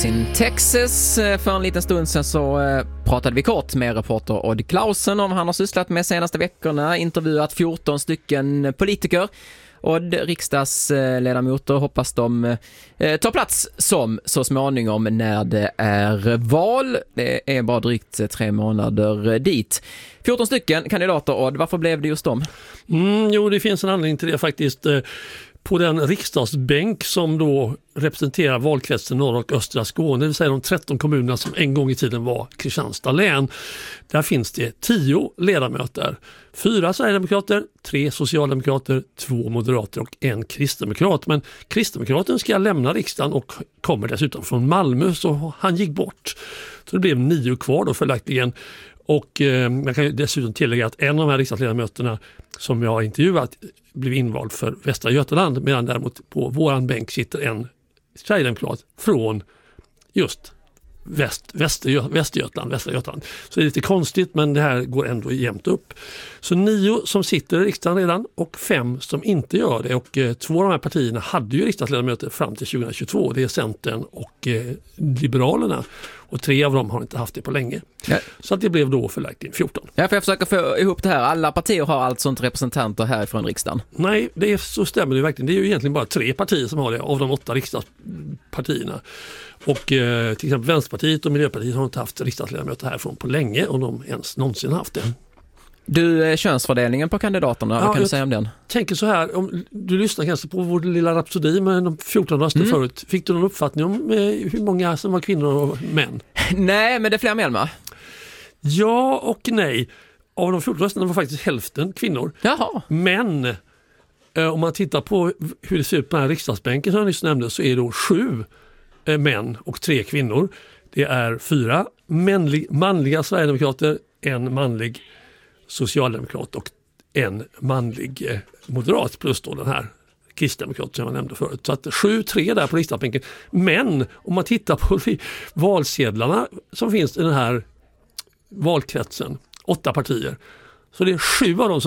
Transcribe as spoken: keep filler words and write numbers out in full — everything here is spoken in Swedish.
I Texas för en liten stund sedan så pratade vi kort med reporter Odd Clausen om vad han har sysslat med senaste veckorna, intervjuat fjorton stycken politiker och riksdagsledamöter, hoppas de eh, tar plats som så småningom när det är val. Det är bara drygt tre månader dit. fjorton stycken kandidater, Odd, varför blev det just dem? Mm, jo, det finns en anledning till det faktiskt. På den riksdagsbänk som då representerar valkretsen norra och östra Skåne, det vill säga de tretton kommunerna som en gång i tiden var Kristianstad län. Där finns det tio ledamöter. Fyra sverigedemokrater, tre socialdemokrater, två moderater och en kristdemokrat. Men kristdemokraten ska lämna riksdagen och kommer dessutom från Malmö, så han gick bort. Så det blev nio kvar då följaktligen. Och eh, man kan ju dessutom tillägga att en av de här riksdagsledamöterna som jag har intervjuat blev invald för Västra Götaland, medan däremot på våran bänk sitter en sverigedemokrat från just väst, Väster, Västergötland, Västra Götaland. Så det är lite konstigt, men det här går ändå jämnt upp. Så nio som sitter i riksdagen redan och fem som inte gör det. Och eh, två av de här partierna hade ju riksdagsledamöter fram till tjugohundratjugotvå. Det är Centern och eh, Liberalerna. Och tre av dem har inte haft det på länge. Ja. Så att det blev då förlagt in fjorton. Ja, för jag försöker få ihop det här. Alla partier har alltså inte representanter här från riksdagen. Nej, det är, så stämmer det verkligen. Det är ju egentligen bara tre partier som har det av de åtta riksdagspartierna. Och eh, till exempel Vänsterpartiet och Miljöpartiet har inte haft riksdagsledamöter härifrån på länge, om de ens någonsin haft det. Du, könsfördelningen på kandidaterna, ja, vad kan du säga om den? Jag tänker så här, om du lyssnar kanske på vår lilla rapsodi med de fjorton röster mm. förut. Fick du någon uppfattning om eh, hur många som var kvinnor och män? Nej, men det är fler män, va? Ja och nej. Av de fjorton rösterna var faktiskt hälften kvinnor. Jaha. Men eh, om man tittar på hur det ser ut på den här riksdagsbänken som jag nyss nämnde, så är det då sju eh, män och tre kvinnor. Det är fyra manlig, manliga sverigedemokrater, en manlig socialdemokrat och en manlig eh, moderat plus då den här kristdemokrat som jag nämnde förut. Så att sju tre där på riksdagsbänken. Men om man tittar på valsedlarna som finns i den här valkretsen, åtta partier, så det är sju av dem som